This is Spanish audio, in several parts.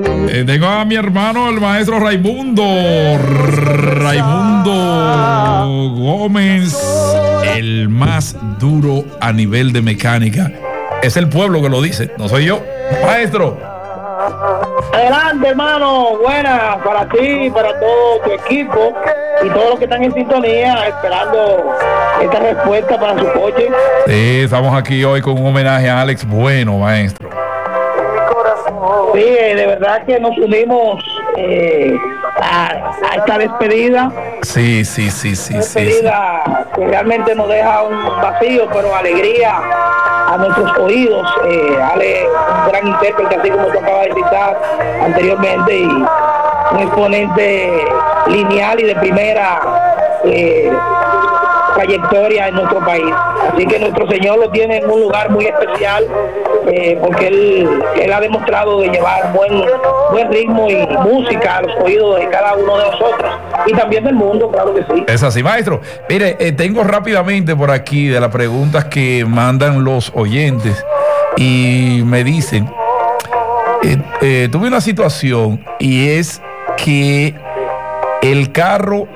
Tengo a mi hermano, el maestro Raimundo Gómez, el más duro a nivel de mecánica. Es el pueblo que lo dice, no soy yo. Maestro. Adelante, hermano. Buenas para ti, para todo tu equipo y todos los que están en sintonía esperando esta respuesta para su coche. Sí, estamos aquí hoy con un homenaje a Alex Bueno, maestro. Sí, de verdad que nos unimos a esta despedida. Sí. Despedida que realmente nos deja un vacío, pero alegría a nuestros oídos. Ale, un gran intérprete, así como tú acabas de citar anteriormente, y un exponente lineal y de primera trayectoria en nuestro país. Así que nuestro Señor lo tiene en un lugar muy especial, porque él ha demostrado de llevar buen ritmo y música a los oídos de cada uno de nosotros y también del mundo, claro que sí. Es así, maestro. Mire, tengo rápidamente por aquí de las preguntas que mandan los oyentes y me dicen, tuve una situación y es que el carro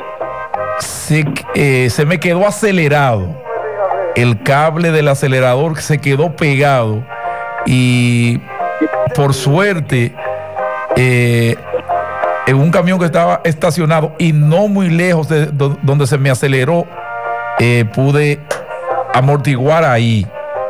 se me quedó acelerado, el cable del acelerador se quedó pegado y por suerte en un camión que estaba estacionado y no muy lejos de donde se me aceleró, pude amortiguar ahí.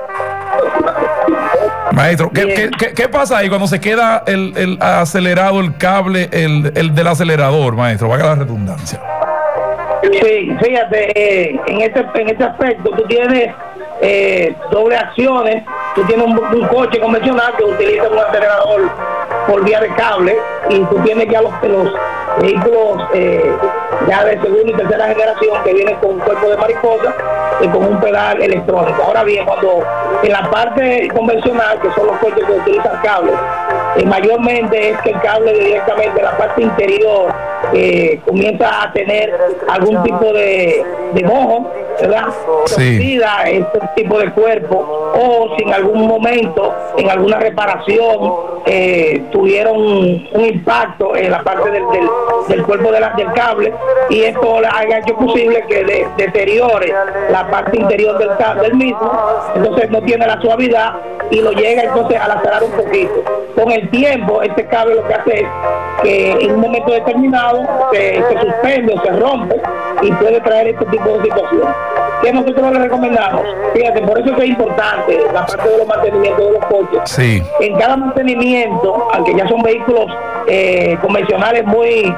Maestro, ¿qué pasa ahí cuando se queda el acelerado, el cable, el del acelerador, maestro? Valga la redundancia. Sí, fíjate, en este aspecto tú tienes doble acciones. Tú tienes un coche convencional que utiliza un acelerador por vía de cable, y tú tienes ya los vehículos ya de segunda y tercera generación que vienen con un cuerpo de mariposa y con un pedal electrónico. Ahora bien, cuando en la parte convencional, que son los coches que utilizan cables, mayormente es que el cable directamente en la parte interior comienza a tener algún tipo de mojo, ¿verdad? Sí. Este tipo de cuerpo, o si en algún momento, en alguna reparación, tuvieron un impacto en la parte del cuerpo del cable, y esto ha hecho posible que deteriore la parte interior del mismo. Entonces no tiene la suavidad y lo llega entonces a lacerar un poquito. Con el tiempo, este cable lo que hace es que en un momento determinado se suspende o se rompe y puede traer este tipo de situación. ¿Qué nosotros le recomendamos? Fíjate, por eso es que es importante la parte de los mantenimientos de los coches. Sí. En cada mantenimiento, aunque ya son vehículos convencionales muy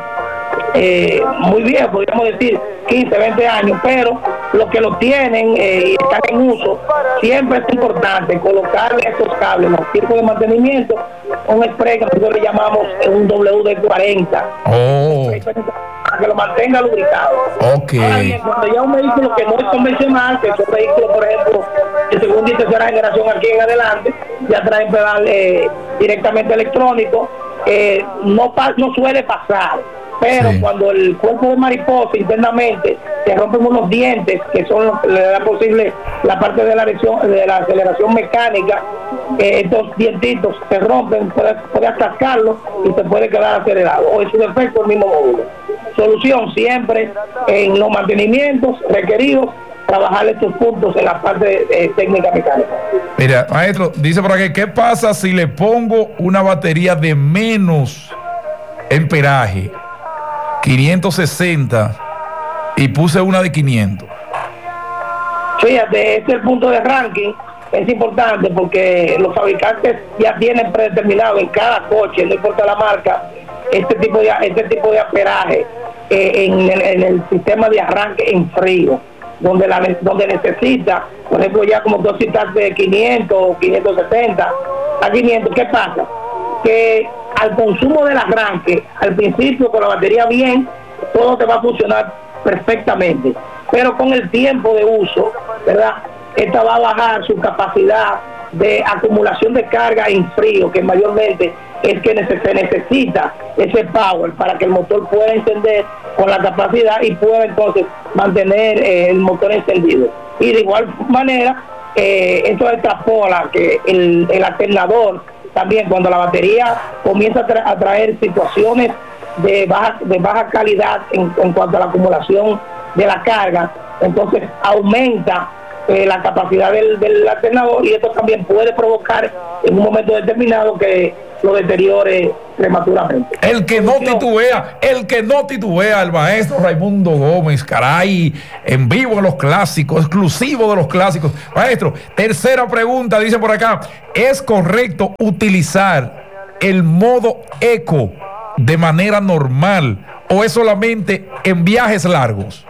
viejos, podríamos decir 15, 20 años, pero los que lo tienen y están en uso, siempre es importante colocarle estos cables, los tipos de mantenimiento, un spray que nosotros le llamamos un WD-40. Para que lo mantenga lubricado. Okay. Ahora bien, cuando ya un vehículo que no es convencional, que son vehículos, por ejemplo, de segunda y tercera generación aquí en adelante, ya traen pedal directamente electrónico, no suele pasar. Pero sí, cuando el cuerpo de mariposa internamente se rompen unos dientes, que son los que le da posible la parte de la aceleración mecánica, estos dientitos se rompen, puede atascarlo y se puede quedar acelerado, o en su defecto el mismo módulo. Solución siempre en los mantenimientos requeridos, trabajar estos puntos en la parte técnica mecánica. Mira, maestro, dice por aquí, ¿qué pasa si le pongo una batería de menos amperaje, 560, y puse una de 500? Fíjate, este es el punto de ranking. Es importante porque los fabricantes ya tienen predeterminado en cada coche, no importa la marca, este tipo de amperaje en el sistema de arranque en frío, donde necesita, por ejemplo, ya como tú citaste, de 500, 570 a 500. ¿Qué pasa? Que al consumo del arranque, al principio con la batería bien, todo te va a funcionar perfectamente, pero con el tiempo de uso, ¿verdad?, esta va a bajar su capacidad de acumulación de carga en frío, que mayormente es que se necesita ese power para que el motor pueda encender con la capacidad y pueda entonces mantener el motor encendido. Y de igual manera, esto extrapola que el alternador también cuando la batería comienza a traer situaciones de baja calidad en cuanto a la acumulación de la carga, entonces aumenta la capacidad del alternador, y esto también puede provocar en un momento determinado que lo deteriore prematuramente. El que no titubea, el maestro Raimundo Gómez, caray, en vivo en los clásicos, exclusivo de los clásicos. Maestro, tercera pregunta, dice por acá, ¿es correcto utilizar el modo eco de manera normal o es solamente en viajes largos?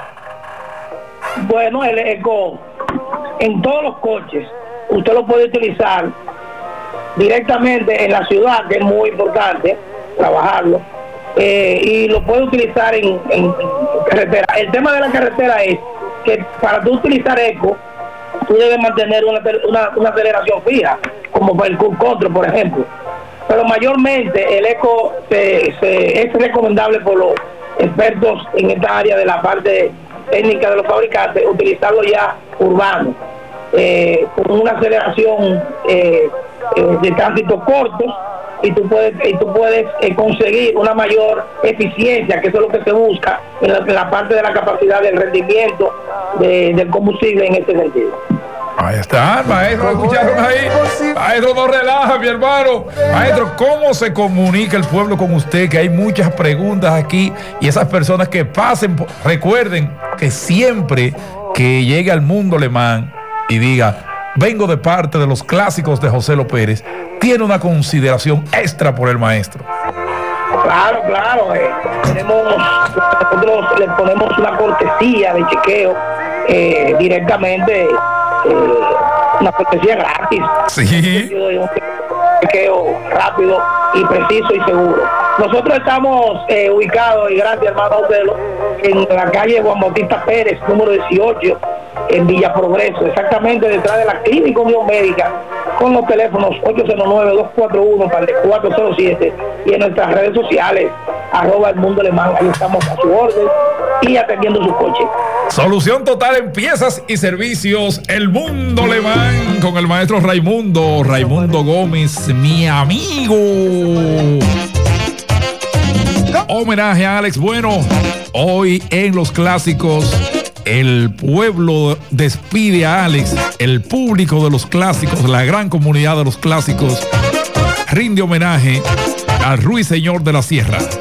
Bueno, el eco en todos los coches usted lo puede utilizar directamente en la ciudad, que es muy importante trabajarlo, y lo puede utilizar en carretera. El tema de la carretera es que para tú utilizar eco, tú debes mantener una aceleración fija, como para el Cruise Control, por ejemplo. Pero mayormente el eco es recomendable por los expertos en esta área de la parte técnica de los fabricantes, utilizarlo ya urbano, con una aceleración de tránsito corto, y tú puedes conseguir una mayor eficiencia, que eso es lo que se busca en la parte de la capacidad del rendimiento del combustible en este sentido. Ahí está, maestro, ¿escucharon ahí? Maestro, no relaja, mi hermano. Maestro, ¿cómo se comunica el pueblo con usted? Que hay muchas preguntas aquí, y esas personas que pasen, recuerden que siempre que llegue al Mundo Le Mans y diga, vengo de parte de los clásicos de José Lo Pérez, tiene una consideración extra por el maestro. Claro. Nosotros le ponemos una cortesía de chequeo directamente, una cortesía gratis. Sí. Un chequeo rápido y preciso y seguro. Nosotros estamos ubicados, y gracias, hermano Otelo, en la calle Juan Bautista Pérez, número 18, en Villa Progreso, exactamente detrás de la Clínica Unión Médica, con los teléfonos 809-241-407, y en nuestras redes sociales, @El Mundo Le Mans. Ahí estamos a su orden y atendiendo su coche. Solución total en piezas y servicios, El Mundo Le Mans, con el maestro Raimundo Gómez, mi amigo. Homenaje a Alex Bueno. Hoy en los clásicos, el pueblo despide a Alex, el público de los clásicos, la gran comunidad de los clásicos, rinde homenaje al ruiseñor de la sierra.